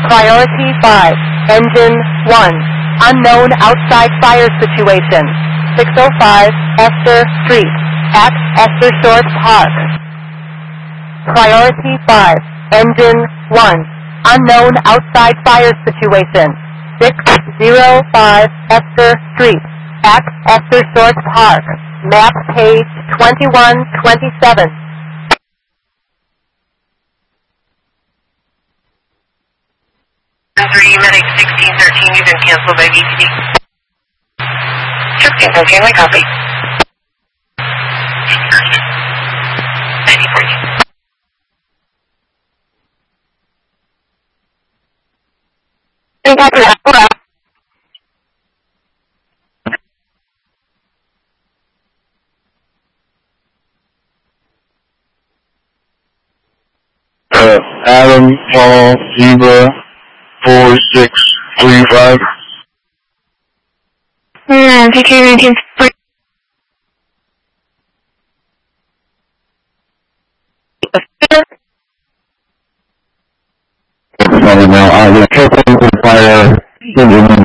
Priority 5, Engine 1, unknown outside fire situation, 605 Esther Street, at Esther Shores Park. Priority 5, Engine 1, unknown outside fire situation, 605 Esther Street, at Esther Shores Park. Map page 2127. Medic 1613, you've been canceled by BPD. 1613, we copy. 9040. Adam, Paul, Zebra, 4635. PK 19. Now, the careful fire engine